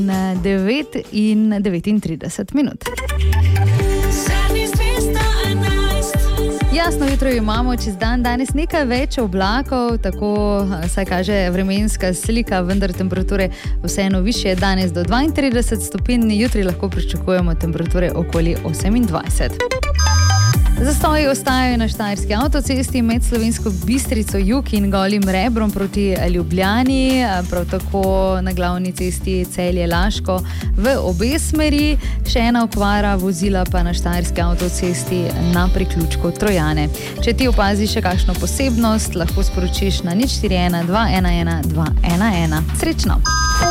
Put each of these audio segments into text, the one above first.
9:39. Jasno jutro imamo čez dan, danes nekaj več oblakov, tako saj kaže vremenska slika, vendar temperature vseeno višje, danes do 32 stopinj, jutri lahko pričakujemo temperature okoli 28. Zastoji ostajajo na štajerski avtocesti med Slovensko Bistrico jug in Golim Rebrom proti Ljubljani, prav tako na glavni cesti Celje-Laško v obe smeri, še ena okvara vozila pa na štajerski avtocesti na priključku Trojane. Če ti opaziš še kakšno posebnost, lahko sporočiš na 041 211 211. Srečno!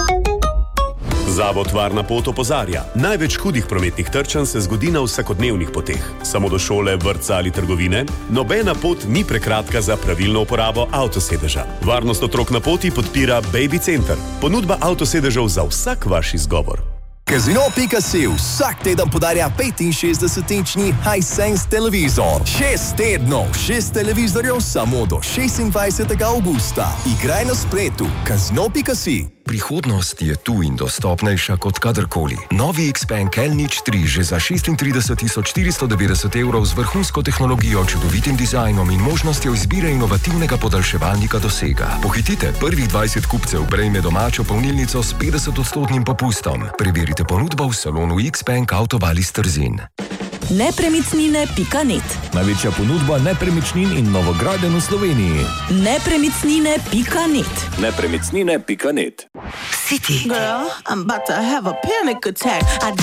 Zavod Varna pot opozarja. Največ hudih prometnih trčanj se zgodi na vsakodnevnih poteh. Samo do šole, vrtca ali trgovine. Nobena pot ni prekratka za pravilno uporabo avtosedeža. Varnost otrok na poti podpira Baby Center. Ponudba avtosedežev za vsak vaš izgovor. Casino.si vsak teden podarja 65-inčni Hisense televizor. 6 tednov, 6 televizorjev samo do 26. augusta. Igraj na spletu. Casino.si. Prihodnost je tu in dostopnejša kot kadarkoli. Novi Xpeng L03 že za 36.490 evrov z vrhunsko tehnologijo, čudovitim dizajnom in možnostjo izbire inovativnega podaljševalnika dosega. Pohitite, prvih 20 kupcev prejme domačo polnilnico s 50% popustom. Preverite ponudbo v salonu Xpeng Avtovali Trzin. Nepremičnine.net. Največja ponudba nepremičnin in novogradenj v Sloveniji. Nepremičnine.net. Nepremičnine.net. City. Girl, I'm about to have a panic attack.